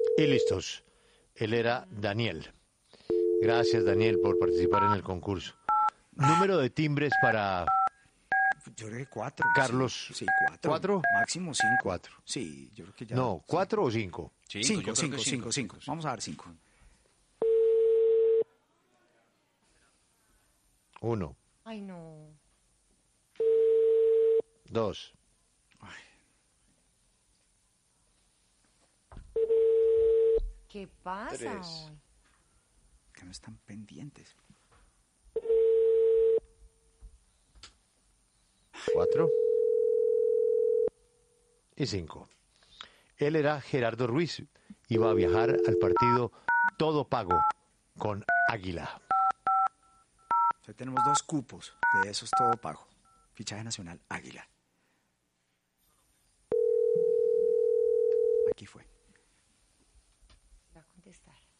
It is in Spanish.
Y listos. Él era Daniel. Gracias, Daniel, por participar en el concurso. Número de timbres para Yo creo que cuatro. Carlos. Sí, sí, cuatro. ¿Cuatro? Máximo cinco. Cuatro. Sí, yo creo que ya. No, Sí. ¿cuatro o cinco? Cinco, cinco. Vamos a dar cinco. Uno, Ay, no. dos, ¿Qué pasa Tres. hoy? Que no están pendientes. cuatro y cinco. Él era Gerardo Ruiz. Iba a viajar al partido todo pago con Águila. Hoy tenemos dos cupos. De esos todo pago. Fichaje nacional Águila. Aquí fue. Va a contestar.